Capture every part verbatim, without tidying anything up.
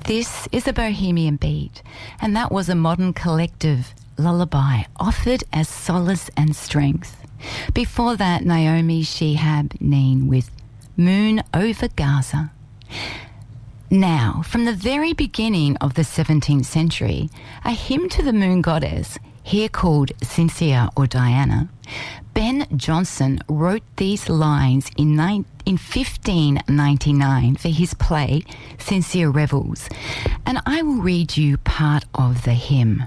This is a Bohemian Beat, and that was a modern collective lullaby offered as solace and strength. Before that, Naomi Shihab Neen with Moon Over Gaza. Now, from the very beginning of the seventeenth century, a hymn to the moon goddess, here called Cynthia or Diana, Ben Jonson wrote these lines in, ni- in fifteen ninety-nine for his play Cynthia Revels, and I will read you part of the hymn.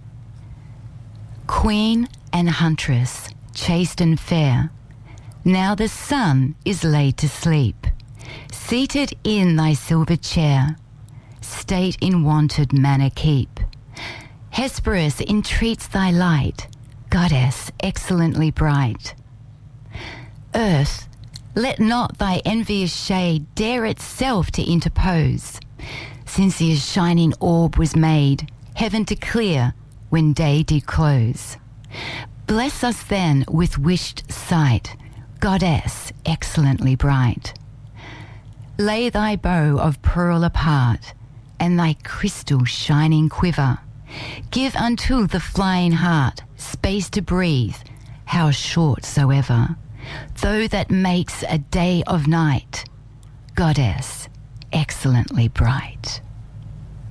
Queen and huntress, chaste and fair, now the sun is laid to sleep. Seated in thy silver chair, state in wonted manner keep. Hesperus entreats thy light, goddess excellently bright. Earth, let not thy envious shade dare itself to interpose. Cynthia's shining orb was made, heaven to clear when day did close. Bless us then with wished sight, goddess excellently bright. Lay thy bow of pearl apart, and thy crystal shining quiver. Give unto the flying heart space to breathe, how short soever, though that makes a day of night, goddess excellently bright.